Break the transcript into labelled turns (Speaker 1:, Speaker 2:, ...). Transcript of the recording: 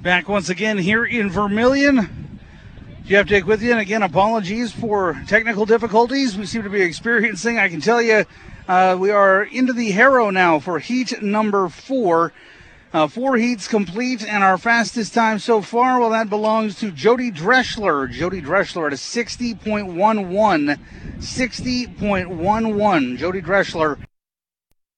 Speaker 1: Back once again here in Vermilion. Jeff Dick with you, and again, apologies for technical difficulties we seem to be experiencing. I can tell you we are into the Harrow now for heat number 4. 4 heats complete, and our fastest time so far, well, that belongs to Jody Dreschler. Jody Dreschler at a 60.11. 60.11. Jody Dreschler